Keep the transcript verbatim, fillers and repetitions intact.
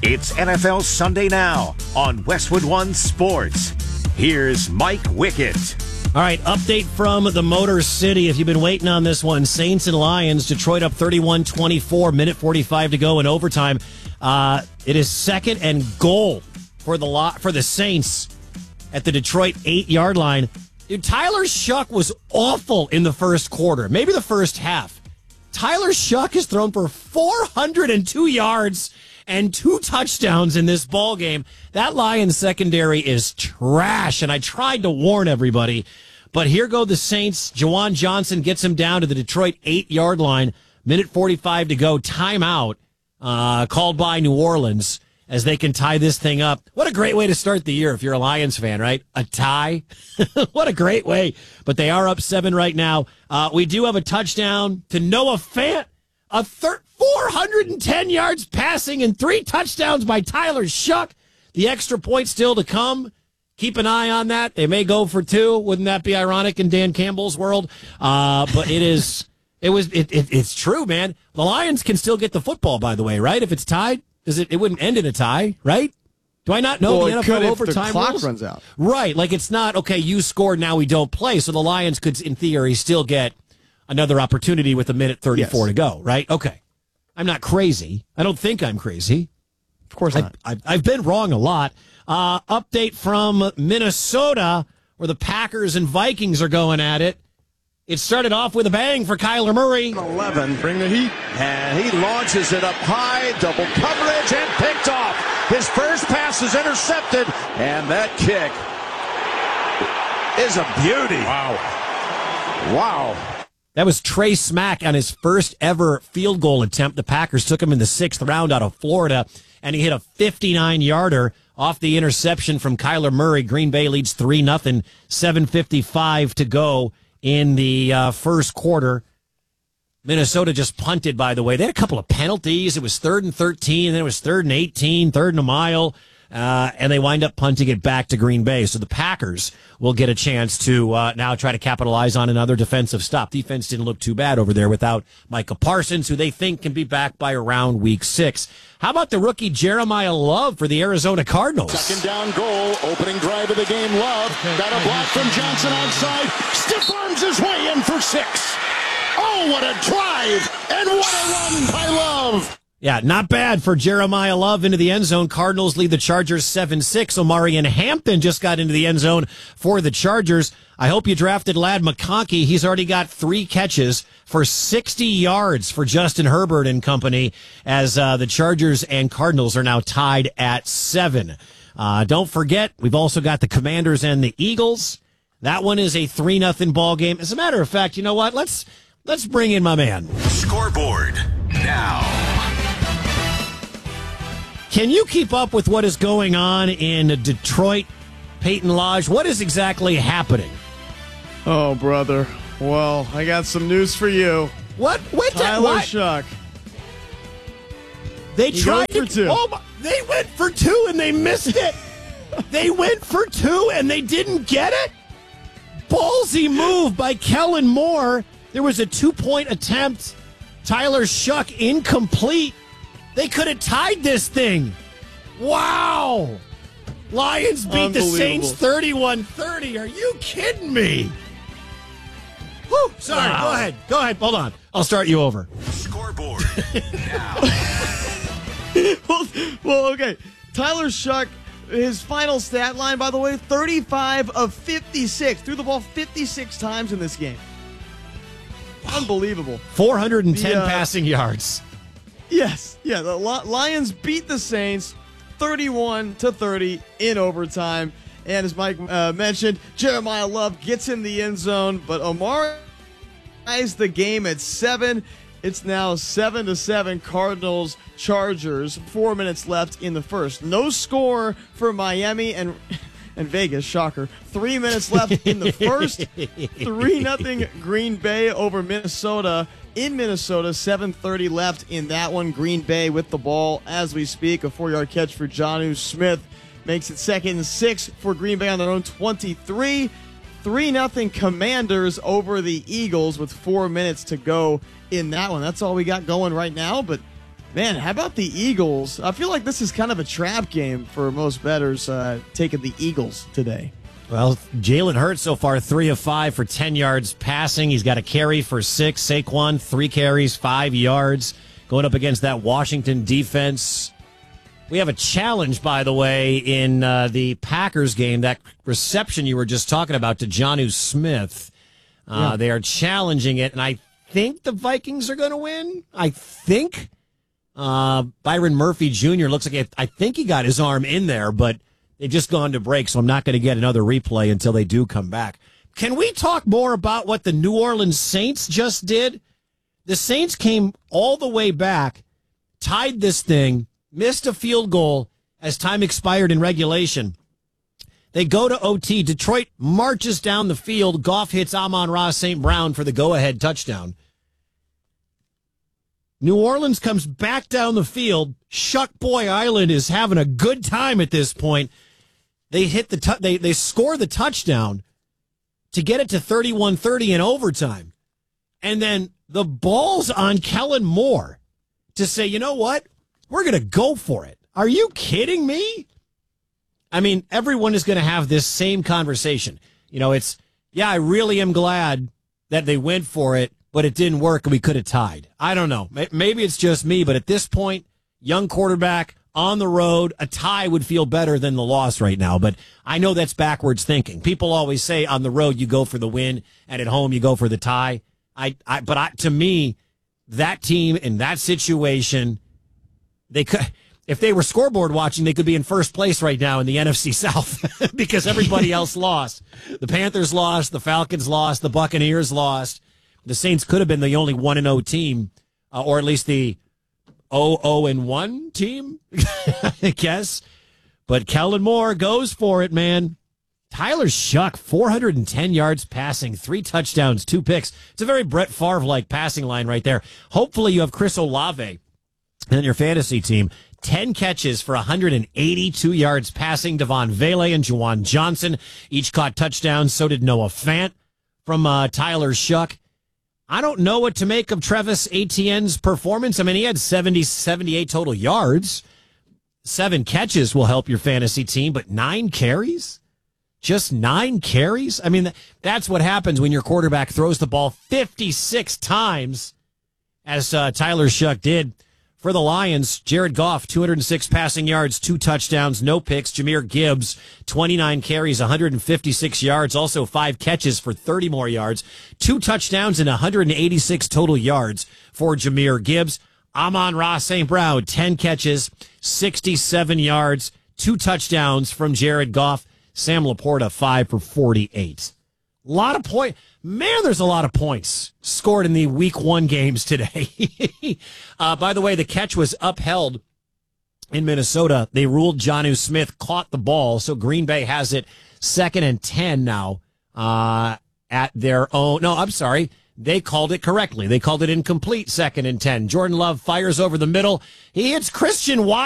It's N F L Sunday Now on Westwood One Sports. Here's Mike Wickett. All right, update from the Motor City. If you've been waiting on this one, Saints and Lions, Detroit up thirty-one twenty-four, minute forty-five to go in overtime. Uh, it is second and goal for the lot for the Saints at the Detroit eight-yard line. Dude, Tyler Shough was awful in the first quarter, maybe the first half. Tyler Shough has thrown for four hundred two yards and two touchdowns in this ball game. That Lions secondary is trash, and I tried to warn everybody. But here go the Saints. Juwan Johnson gets him down to the Detroit eight-yard line. Minute forty-five to go. Timeout uh, called by New Orleans as they can tie this thing up. What a great way to start the year if you're a Lions fan, right? A tie. What a great way. But they are up seven right now. Uh, we do have a touchdown to Noah Fant. A thir- four hundred ten yards passing and three touchdowns by Tyler Shough. The extra point still to come. Keep an eye on that. They may go for two. Wouldn't that be ironic in Dan Campbell's world? Uh, but it is. It was. It, it, it's true, man. The Lions can still get the football, by the way, right? If it's tied, does it? It wouldn't end in a tie, right? Do I not know well, the N F L could overtime if the clock rules? runs out. Right, like it's not okay. You scored, now we don't play. So the Lions could, in theory, still get another opportunity with a minute thirty-four yes. to go, right? Okay. I'm not crazy. I don't think I'm crazy. Of course not. I, I, I've been wrong a lot. Uh, update from Minnesota, where the Packers and Vikings are going at it. It started off with a bang for Kyler Murray. eleven, bring the heat. And he launches it up high, double coverage, and picked off. His first pass is intercepted, and that kick is a beauty. Wow. Wow. That was Trey Smack on his first ever field goal attempt. The Packers took him in the sixth round out of Florida, and he hit a fifty-nine-yarder off the interception from Kyler Murray. Green Bay leads three nothing, seven fifty-five to go in the uh, first quarter. Minnesota just punted, by the way. They had a couple of penalties. It was third and thirteen, and then it was third and eighteen, third and a mile. Uh, and they wind up punting it back to Green Bay. So the Packers will get a chance to uh, now try to capitalize on another defensive stop. Defense didn't look too bad over there without Micah Parsons, who they think can be back by around week six. How about the rookie Jeremiah Love for the Arizona Cardinals? Second down goal, opening drive of the game. Love got a block from Johnson outside. Stiff arms his way in for six. Oh, what a drive, and what a run by Love. Yeah, not bad for Jeremiah Love into the end zone. Cardinals lead the Chargers seven six. Omarion Hampton just got into the end zone for the Chargers. I hope you drafted Ladd McConkey. He's already got three catches for sixty yards for Justin Herbert and company as uh, the Chargers and Cardinals are now tied at seven. Uh, don't forget, we've also got the Commanders and the Eagles. That one is a three nothing ball game. As a matter of fact, you know what? Let's let's bring in my man. Scoreboard now. Can you keep up with what is going on in Detroit, Peyton Lodge? What is exactly happening? Oh, brother. Well, I got some news for you. What? Wait, Tyler what? Shough. They He tried went for to, two. Oh my, they went for two and they missed it. They went for two and they didn't get it. Ballsy move by Kellen Moore. There was a two-point attempt. Tyler Shough incomplete. They could have tied this thing. Wow. Lions beat the Saints thirty-one thirty. Are you kidding me? Whew. Sorry, wow. Go ahead. Go ahead. Hold on. I'll start you over. Scoreboard now. well, well, okay. Tyler Shough, his final stat line, by the way, thirty-five of fifty-six. Threw the ball fifty-six times in this game. Unbelievable. four hundred ten the, uh, passing yards. Yes, yeah. The Lions beat the Saints thirty-one to thirty in overtime. And as Mike uh, mentioned, Jeremiah Love gets in the end zone, but Omar ties the game at seven. It's now seven to seven. Cardinals Chargers. Four minutes left in the first. No score for Miami and and Vegas. Shocker. Three minutes left in the first. Three nothing Green Bay over Minnesota. In Minnesota, seven thirty left in that one. Green Bay with the ball as we speak. A four-yard catch for Jonnu Smith makes it second and six for Green Bay on their own twenty-three. three nothing Commanders over the Eagles with four minutes to go in that one. That's all we got going right now, but Man, how about the Eagles? I feel like this is kind of a trap game for most bettors uh, taking the Eagles today. Well, Jalen Hurts so far three of five for ten yards passing. He's got a carry for six. Saquon, three carries, five yards. Going up against that Washington defense. We have a challenge, by the way, in uh, the Packers game. That reception you were just talking about to Jonnu Smith. Uh, yeah. They are challenging it, and I think the Vikings are going to win. I think. Uh, Byron Murphy Junior looks like it, I think he got his arm in there, but they've just gone to break, so I'm not going to get another replay until they do come back. Can we talk more about what the New Orleans Saints just did? The Saints came all the way back, tied this thing, missed a field goal as time expired in regulation. They go to O T. Detroit marches down the field. Goff hits Amon-Ra Saint Brown for the go-ahead touchdown. New Orleans comes back down the field. Shuck Boy Island is having a good time at this point. They hit the tu- they they score the touchdown to get it to thirty-one thirty in overtime. And then the ball's on Kellen Moore to say, "You know what? We're going to go for it." Are you kidding me? I mean, everyone is going to have this same conversation. You know, it's, yeah, I really am glad that they went for it, but it didn't work and we could have tied. I don't know. Maybe it's just me, but at this point, young quarterback on the road, a tie would feel better than the loss right now. But I know that's backwards thinking. People always say on the road you go for the win and at home you go for the tie. I, I but I, to me, that team in that situation, they could, if they were scoreboard watching, they could be in first place right now in the N F C South because everybody else lost. The Panthers lost, the Falcons lost, the Buccaneers lost. The Saints could have been the only one and oh team, uh, or at least the oh oh and one team, I guess. But Kellen Moore goes for it, man. Tyler Shuck, four hundred ten yards passing, three touchdowns, two picks. It's a very Brett Favre-like passing line right there. Hopefully you have Chris Olave in your fantasy team. ten catches for one hundred eighty-two yards passing. Devon Vele and Juwan Johnson each caught touchdowns. So did Noah Fant from uh, Tyler Shuck. I don't know what to make of Travis Etienne's performance. I mean, he had seventy, seventy-eight total yards. Seven catches will help your fantasy team, but nine carries? Just nine carries? I mean, that's what happens when your quarterback throws the ball fifty-six times, as uh, Tyler Shuck did. For the Lions, Jared Goff, two hundred six passing yards, two touchdowns, no picks. Jahmyr Gibbs, twenty-nine carries, one hundred fifty-six yards, also five catches for thirty more yards. Two touchdowns and one hundred eighty-six total yards for Jahmyr Gibbs. Amon-Ra Saint Brown, ten catches, sixty-seven yards, two touchdowns from Jared Goff. Sam Laporta, five for forty-eight. A lot of points. Man, there's a lot of points scored in the week one games today. uh, by the way, the catch was upheld in Minnesota. They ruled Jonnu Smith caught the ball, so Green Bay has it second and ten now uh, at their own. No, I'm sorry. They called it correctly. They called it incomplete, second and ten. Jordan Love fires over the middle. He hits Christian Watson.